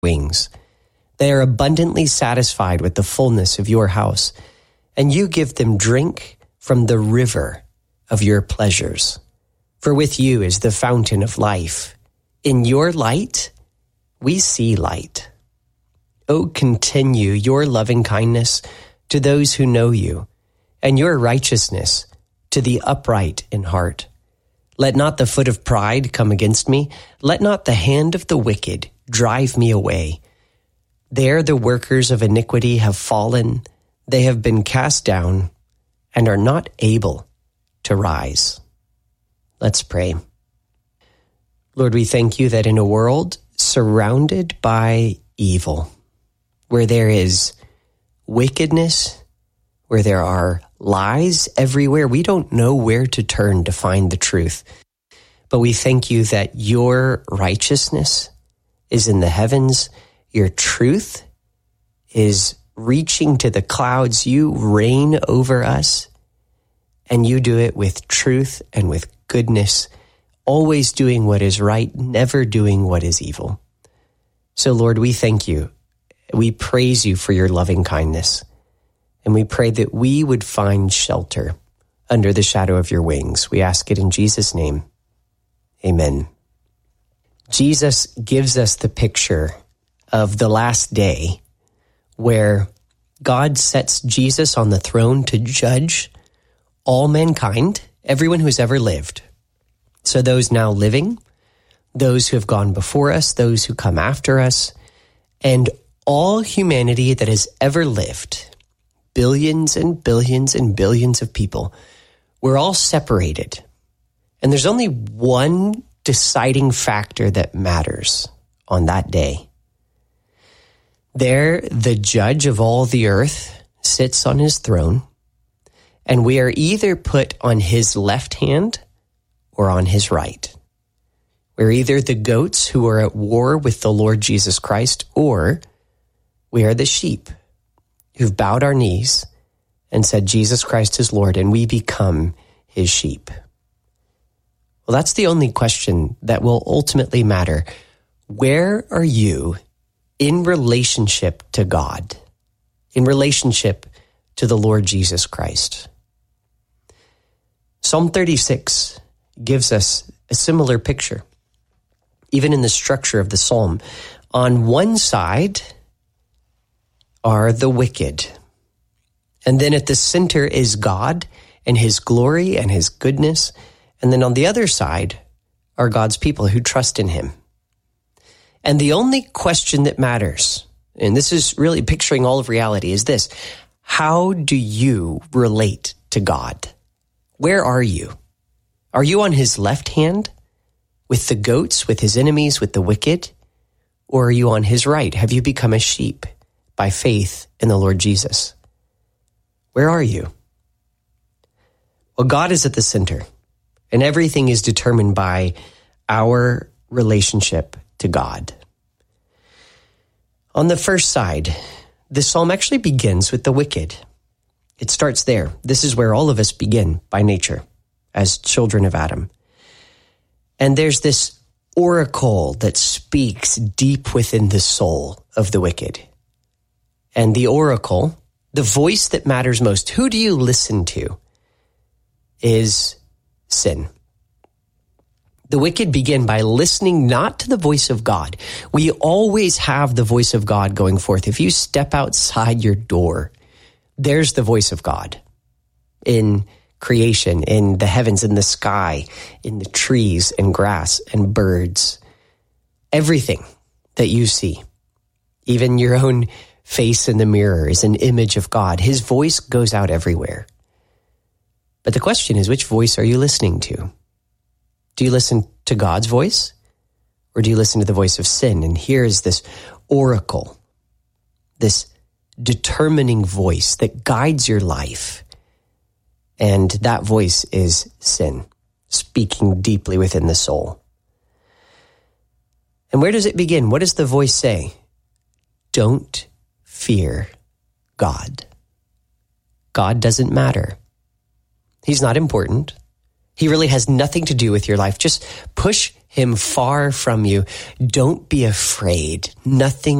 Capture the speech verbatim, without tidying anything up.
wings. They are abundantly satisfied with the fullness of your house, and you give them drink from the river of your pleasures. For with you is the fountain of life. In your light, we see light. O continue your loving kindness to those who know you, and your righteousness to the upright in heart. Let not the foot of pride come against me. Let not the hand of the wicked drive me away. There the workers of iniquity have fallen. They have been cast down and are not able to rise. Let's pray. Lord, we thank you that in a world surrounded by evil, where there is wickedness, where there are lies everywhere, we don't know where to turn to find the truth. But we thank you that your righteousness is in the heavens. Your truth is reaching to the clouds. You reign over us, and you do it with truth and with goodness, always doing what is right, never doing what is evil. So, Lord, we thank you. We praise you for your loving kindness, and we pray that we would find shelter under the shadow of your wings. We ask it in Jesus' name. Amen. Jesus gives us the picture of the last day where God sets Jesus on the throne to judge all mankind, everyone who's ever lived. So those now living, those who have gone before us, those who come after us, and all humanity that has ever lived, billions and billions and billions of people, we're all separated. And there's only one deciding factor that matters on that day. There, the judge of all the earth sits on his throne, and we are either put on his left hand or on his right. We're either the goats who are at war with the Lord Jesus Christ, or we are the sheep who've bowed our knees and said, Jesus Christ is Lord, and we become his sheep. Well, that's the only question that will ultimately matter. Where are you in relationship to God, in relationship to the Lord Jesus Christ? Psalm thirty-six gives us a similar picture, even in the structure of the psalm. On one side are the wicked, and then at the center is God and his glory and his goodness, and then on the other side are God's people who trust in him. And the only question that matters, and this is really picturing all of reality, is this: how do you relate to God? Where are you? Are you on his left hand with the goats, with his enemies, with the wicked? Or are you on his right? Have you become a sheep by faith in the Lord Jesus? Where are you? Well, God is at the center, and everything is determined by our relationship to God. On the first side, the psalm actually begins with the wicked. It starts there. This is where all of us begin by nature as children of Adam. And there's this oracle that speaks deep within the soul of the wicked. And the oracle, the voice that matters most, who do you listen to, is sin. The wicked begin by listening not to the voice of God. We always have the voice of God going forth. If you step outside your door, there's the voice of God in creation, in the heavens, in the sky, in the trees and grass and birds. Everything that you see, even your own face in the mirror, is an image of God. His voice goes out everywhere. But the question is, which voice are you listening to? Do you listen to God's voice, or do you listen to the voice of sin? And here is this oracle, this determining voice that guides your life. And that voice is sin, speaking deeply within the soul. And where does it begin? What does the voice say? Don't fear God. God doesn't matter. He's not important. He really has nothing to do with your life. Just push him far from you. Don't be afraid. Nothing